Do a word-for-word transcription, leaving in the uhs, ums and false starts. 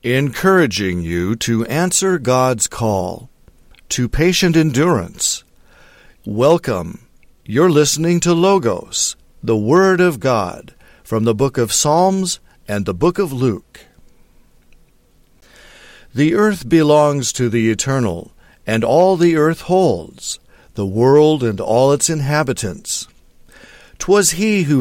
encouraging you to answer God's call to patient endurance. Welcome. You're listening to Logos, the Word of God, from the book of Psalms and the book of Luke. The earth belongs to the Eternal, and all the earth holds, the world and all its inhabitants. 'Twas he who